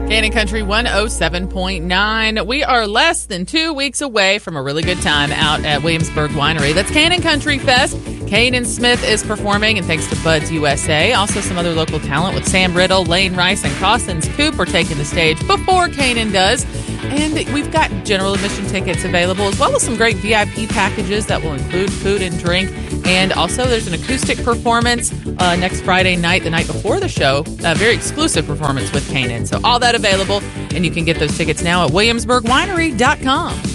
Cannon Country 107.9. We are less than 2 weeks away from a really good time out at Williamsburg Winery. That's Cannon Country Fest. Caden Smith is performing, and thanks to Buds USA. Also some other local talent with Sam Riddle, Lane Rice, and Cossins Coop are taking the stage before Caden does. And we've got general admission tickets available, as well as some great VIP packages that will include food and drink. And also there's an acoustic performance next Friday night, the night before the show. A very exclusive performance with Kanan. So all that available, and you can get those tickets now at WilliamsburgWinery.com.